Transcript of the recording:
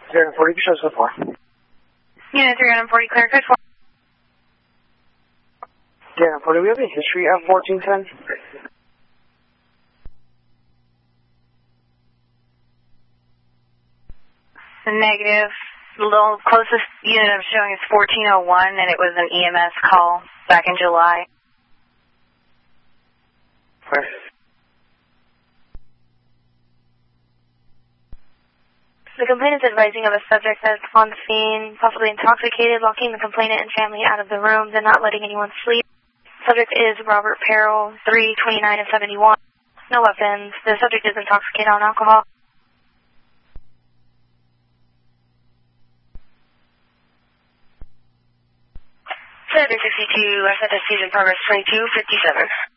340, shows so far. Unit 340, clear code 4. 340, we have a history of 1410. Negative. The little closest unit I'm showing is 1401, and it was an EMS call back in July. Where? The complainant is advising of a subject that's on the scene, possibly intoxicated, locking the complainant and family out of the room, then not letting anyone sleep. Subject is Robert Perrell, 329 and 71. No weapons. The subject is intoxicated on alcohol. Center 62, FSS in progress 2257.